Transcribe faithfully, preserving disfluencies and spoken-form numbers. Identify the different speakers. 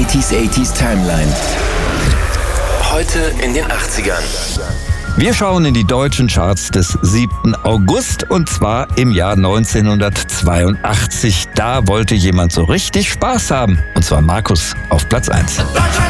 Speaker 1: achtziger achtziger Timeline. Heute in den achtzigern.
Speaker 2: Wir schauen in die deutschen Charts des siebten August und zwar im Jahr neunzehnhundertzweiundachtzig. Da wollte jemand so richtig Spaß haben, und zwar Markus auf Platz eins.